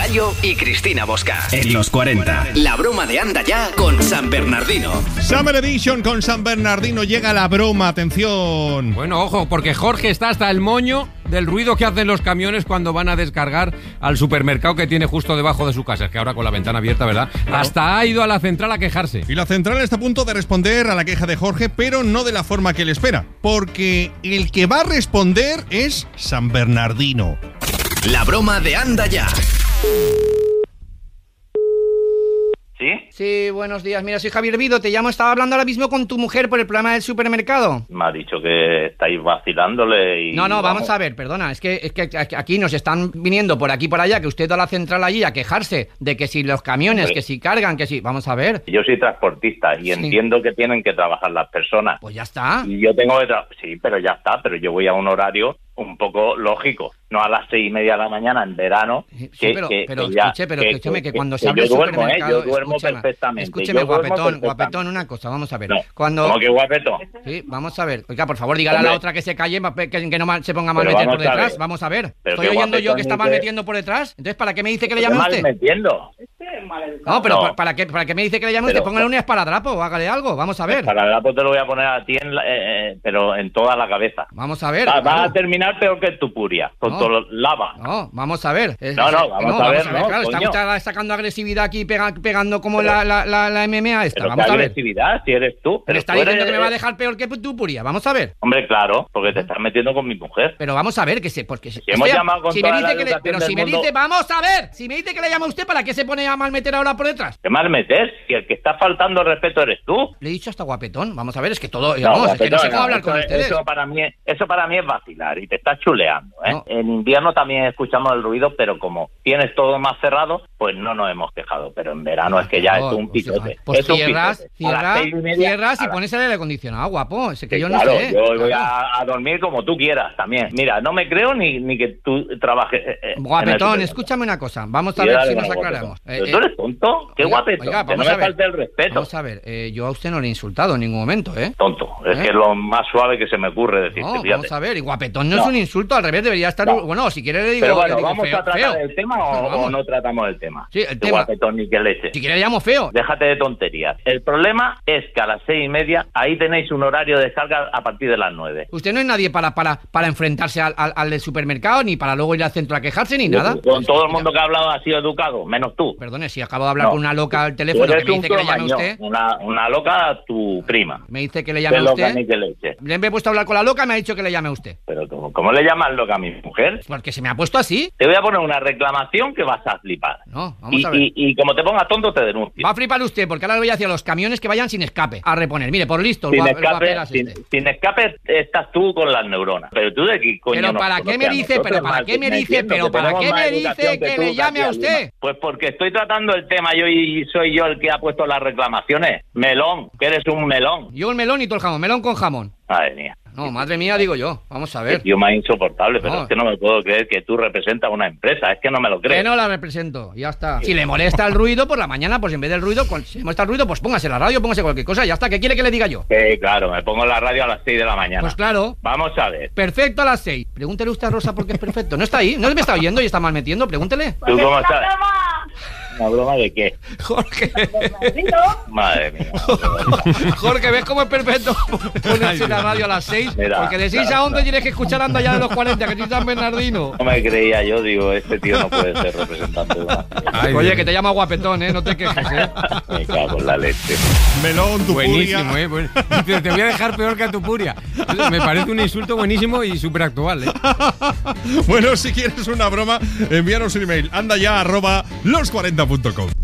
Gallo y Cristina Bosca. En los 40. La broma de Anda Ya con San Bernardino. Summer Edition con San Bernardino. Llega la broma, atención. Bueno, ojo, porque Jorge está hasta el moño del ruido que hacen los camiones cuando van a descargar al supermercado que tiene justo debajo de su casa. Es que ahora con la ventana abierta, ¿verdad? Claro. Hasta ha ido a la central a quejarse. Y la central está a punto de responder a la queja de Jorge, pero no de la forma que él espera. Porque el que va a responder es San Bernardino. La broma de Anda Ya. ¿Sí? Sí, buenos días. Mira, soy Javier Vido. Te llamo, estaba hablando ahora mismo con tu mujer por el problema del supermercado. Me ha dicho que estáis vacilándole y... No, vamos a ver, perdona. Es que aquí nos están viniendo por aquí y por allá, que usted va a la central allí a quejarse de que si los camiones, que si cargan, que si... Vamos a ver. Yo soy transportista y entiendo que tienen que trabajar las personas. Pues ya está. Y yo tengo que... Sí, pero ya está. Pero yo voy a un horario un poco lógico. No a las 6:30 de la mañana en verano. Sí, pero escúcheme, que cuando se habla de supermercado... Yo duermo perfectamente. Escúcheme, guapetón, una cosa, vamos a ver. No, cuando... ¿cómo que guapetón? Sí, vamos a ver. Oiga, por favor, dígale a la otra que se calle, que no se ponga a mal meter por detrás. Vamos a ver. Estoy oyendo yo que está mal metiendo por detrás. Entonces, ¿para qué me dice que le llame usted? Mal metiendo. No, pero ¿para qué me dice que le llame usted? Póngale un esparadrapo o hágale algo. Vamos a ver. Esparadrapo te lo voy a poner a ti, pero en toda la cabeza. Vamos a ver. Va a terminar peor que tu puria, con todo lava. No, vamos a ver. Vamos a ver. Claro, está usted sacando agresividad aquí, pegando como la MMA esta. Pero Vamos a ver. Agresividad, si eres tú. Me está diciendo que me va a dejar peor que tu puria. Vamos a ver. Hombre, claro, porque te estás metiendo con mi mujer. Pero vamos a ver, hemos llamado con toda la educación pero si me del mundo. dice, vamos a ver, si me dice que le llama a usted, ¿para qué se pone a mal meter ahora por detrás? ¿Qué mal meter? Si el que está faltando el respeto eres tú. Le he dicho hasta guapetón. Vamos a ver, es que todo... Vamos, es que no sé cómo hablar con ustedes. Eso para mí es vacilar y te estás chuleando, ¿eh? No. En invierno también escuchamos el ruido, pero como tienes todo más cerrado, pues no nos hemos quejado. Pero en verano es que ya es un pitote. Pues cierras y pones el aire acondicionado, guapo. Es que yo no sé. Yo voy a dormir como tú quieras también. Mira, no me creo ni que tú trabajes... Guapetón, escúchame una cosa. Vamos a ver si nos aclaramos. ¿Tú eres tonto? ¿Qué guapetón? Oiga, que no me falte el respeto. Vamos a ver, yo a usted no le he insultado en ningún momento, ¿eh? Tonto, es que es lo más suave que se me ocurre decirte, no, fíjate. Vamos a ver, y guapetón no es un insulto, al revés, debería estar... No. Bueno, si quiere le digo... Pero bueno, le digo ¿vamos feo, a tratar el tema o no tratamos el tema? Sí, el tema. Guapetón ni que leche. Si quiere le llamo feo. Déjate de tonterías. El problema es que a las 6:30 ahí tenéis un horario de descarga a partir de las 9. Usted no es nadie para enfrentarse al del supermercado, ni para luego ir al centro a quejarse, ni nada. Con todo el mundo que ha hablado ha sido educado, menos tú. Perdone, si acabo de hablar con una loca al teléfono que me dice que le llame a usted. Una loca, tu prima. Me dice que le llame a usted. Ni que leche. Le he puesto a hablar con la loca y me ha dicho que le llame a usted. Pero ¿cómo le llamas loca a mi mujer? Porque se me ha puesto así. Te voy a poner una reclamación que vas a flipar. No, vamos a ver. Y como te pongas tonto, te denuncio. Va a flipar usted, porque ahora le voy a decir a los camiones que vayan sin escape a reponer. Mire, por listo, sin escape estás tú con las neuronas. Pero tú de qué coño. Pero ¿para qué me dice? Pero ¿para qué me dice que le llame a usted? Pues porque estoy tratando el tema yo y soy yo el que ha puesto las reclamaciones. Melón, que eres un melón. Yo un melón y todo el jamón, melón con jamón. Madre mía. No, madre mía, digo yo. Vamos a ver. Es tío más insoportable, pero es que no me puedo creer que tú representas una empresa. Es que no me lo creo. Que no la represento, ya está. Si le molesta el ruido por la mañana, pues en vez del ruido, si le molesta el ruido, pues póngase la radio, póngase cualquier cosa, ya está. ¿Qué quiere que le diga yo? Claro, me pongo la radio a las 6 de la mañana. Pues claro. Vamos a ver. Perfecto a las 6. Pregúntele usted a Rosa por qué es perfecto. No está ahí, no me está oyendo y está mal metiendo, pregúntele. ¿Tú cómo estás? ¿Una broma de qué? Jorge. Madre mía. Jorge, ¿ves cómo es perfecto ponerse la radio a las 6? Mira, porque de 6 a 11 tienes que escuchar Anda Ya de los 40, que soy San Bernardino. No me creía yo, digo, este tío no puede ser representante de una... Oye, que te llama guapetón, no te quejes, Me cago en la leche. Melón, tu buenísimo, puria. Bueno. Te voy a dejar peor que a tu puria. Me parece un insulto buenísimo y súper actual, Bueno, si quieres una broma, envíanos un email andaya@los40.com.